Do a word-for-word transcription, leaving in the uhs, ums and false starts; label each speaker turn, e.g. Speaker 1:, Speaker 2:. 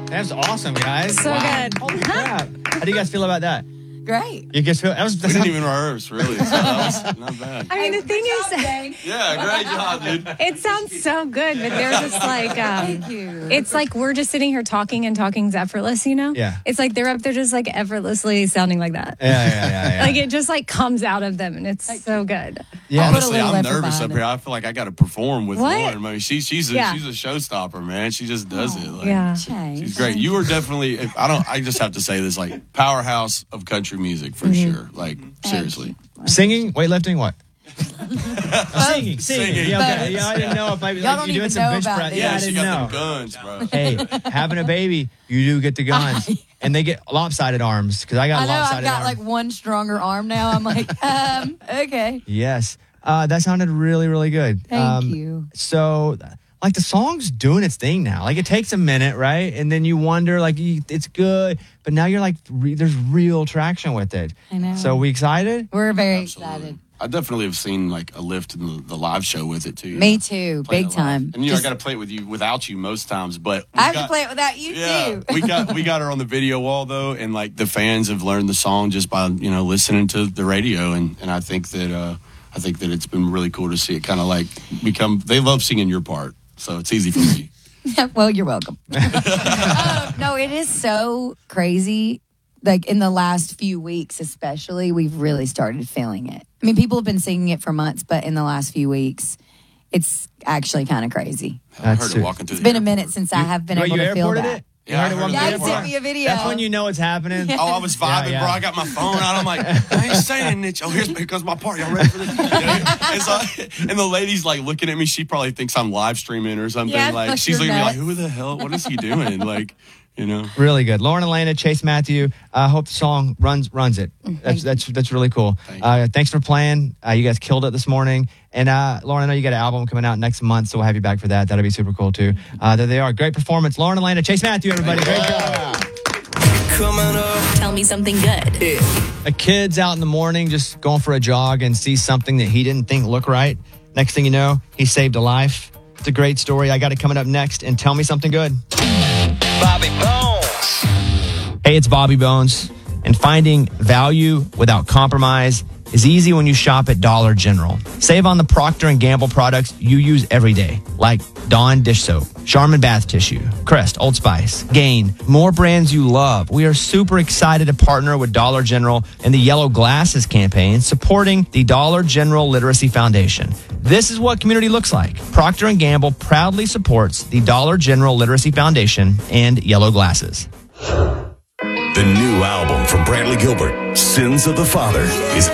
Speaker 1: That's awesome, guys.
Speaker 2: So
Speaker 1: wow.
Speaker 2: good.
Speaker 1: Holy crap. How do you guys feel about that?
Speaker 3: Great.
Speaker 1: You guys feel that was
Speaker 4: We didn't even rehearse, really. So that was not bad.
Speaker 2: I mean, the thing is,
Speaker 4: Yeah, great job, dude.
Speaker 2: it sounds so good, but they're just like, um,
Speaker 3: Thank you.
Speaker 2: it's like we're just sitting here talking and talking's effortless, you know?
Speaker 1: Yeah.
Speaker 2: It's like they're up there just like effortlessly sounding like that.
Speaker 1: Yeah, yeah, yeah, yeah.
Speaker 2: Like it just like comes out of them and it's so good.
Speaker 1: yeah.
Speaker 3: I'll put a
Speaker 4: Honestly,
Speaker 3: little
Speaker 4: I'm
Speaker 3: effort
Speaker 4: nervous
Speaker 3: behind
Speaker 4: up
Speaker 3: it.
Speaker 4: here. I feel like I got to perform with
Speaker 2: What?
Speaker 4: Lauren. I mean, she, she's a
Speaker 2: Yeah.
Speaker 4: she's a showstopper, man. She just does it. Like,
Speaker 2: Yeah.
Speaker 3: Change.
Speaker 4: She's great. You are definitely. I don't. I just have to say this, like powerhouse of country music for
Speaker 2: Mm-hmm.
Speaker 4: sure. Like seriously.
Speaker 1: Singing, weightlifting, what? Oh, singing, singing.
Speaker 4: Singing.
Speaker 1: Yeah, okay. Yeah, I didn't know if maybe
Speaker 3: Y'all
Speaker 1: like,
Speaker 3: don't
Speaker 1: you doing
Speaker 3: even
Speaker 1: some
Speaker 3: know
Speaker 1: bench
Speaker 3: about
Speaker 1: press.
Speaker 3: this.
Speaker 1: Yeah, I
Speaker 4: she
Speaker 1: didn't
Speaker 4: got
Speaker 1: know.
Speaker 4: them guns, bro.
Speaker 1: Hey, having a baby, you do get the guns, and they get lopsided arms because I got
Speaker 3: I know I've
Speaker 1: lopsided
Speaker 3: got
Speaker 1: arms.
Speaker 3: like one stronger arm now. I'm like, um, okay.
Speaker 1: Yes, uh, that sounded really, really good.
Speaker 3: Thank
Speaker 1: Um,
Speaker 3: you.
Speaker 1: So, like the song's doing its thing now. Like it takes a minute, right? And then you wonder, like you, it's good, but now you're like, re- there's real traction with it.
Speaker 3: I know.
Speaker 1: So we excited?
Speaker 3: We're very
Speaker 4: Absolutely.
Speaker 3: excited.
Speaker 4: I definitely have seen like a lift in the, the live show with it too. you
Speaker 3: Me
Speaker 4: know,
Speaker 3: too,
Speaker 4: playing
Speaker 3: big
Speaker 4: it live.
Speaker 3: time.
Speaker 4: And you know,
Speaker 3: Just-
Speaker 4: I got to play it with you without you most times, but we
Speaker 3: I have
Speaker 4: got-
Speaker 3: to play it without you
Speaker 4: Yeah,
Speaker 3: too.
Speaker 4: we got we got her on the video wall though, and like the fans have learned the song just by you know listening to the radio, and and I think that uh, I think that it's been really cool to see it kind of like become. They love singing your part, so it's easy for me.
Speaker 3: Well, you're welcome. um, no, it is so crazy. Like in the last few weeks, especially, we've really started feeling it. I mean, people have been singing it for months, but in the last few weeks, it's actually kind of crazy.
Speaker 4: I
Speaker 1: That's
Speaker 4: heard
Speaker 1: it.
Speaker 4: it walking through.
Speaker 3: It's
Speaker 4: the
Speaker 3: been a
Speaker 4: airport.
Speaker 3: minute since I have been
Speaker 1: Wait,
Speaker 3: able
Speaker 1: you
Speaker 3: to feel
Speaker 1: airported
Speaker 3: that.
Speaker 1: it?
Speaker 4: Yeah,
Speaker 1: You
Speaker 4: I
Speaker 1: heard it
Speaker 4: heard
Speaker 1: walking
Speaker 4: it.
Speaker 1: through
Speaker 3: Yeah,
Speaker 1: the
Speaker 3: you
Speaker 1: airport?
Speaker 3: sent me a video.
Speaker 1: That's when you know it's happening.
Speaker 4: Oh, I was vibing,
Speaker 1: Yeah, yeah.
Speaker 4: bro. I got my phone out. I'm like, I ain't saying it. Oh, here's here comes my part. Y'all ready for this? and, so, and the lady's like looking at me. She probably thinks I'm live streaming or something.
Speaker 3: Yeah,
Speaker 4: like
Speaker 3: like
Speaker 4: she's
Speaker 3: you're
Speaker 4: looking at me like,
Speaker 3: nuts.
Speaker 4: who the hell? What is he doing? Like, you know.
Speaker 1: Really good. Lauren Elena, Chase Matthew. I uh, hope the song runs runs it. That's that's that's really cool.
Speaker 4: Thank
Speaker 1: Uh, thanks for playing. Uh, you guys killed it this morning. And uh, Lauren, I know you got an album coming out next month, so we'll have you back for that. That'll be super cool too. Uh, there they are. Great performance. Lauren Elena, Chase Matthew, everybody. Great job.
Speaker 5: Tell me something good.
Speaker 1: A kid's out in the morning just going for a jog and sees something that he didn't think looked right. Next thing you know, he saved a life. It's a great story. I got it coming up next. And tell me something good.
Speaker 6: Bobby Bones.
Speaker 1: Hey, it's Bobby Bones. And finding value without compromise is easy when you shop at Dollar General. Save on the Procter and Gamble products you use every day, like Dawn dish soap, Charmin bath tissue, Crest, Old Spice, Gain, more brands you love. We are super excited to partner with Dollar General in the Yellow Glasses campaign, supporting the Dollar General Literacy Foundation. This is what community looks like. Procter and Gamble proudly supports the Dollar General Literacy Foundation and Yellow Glasses.
Speaker 7: The new album from Bradley Gilbert, Sins of the Father, is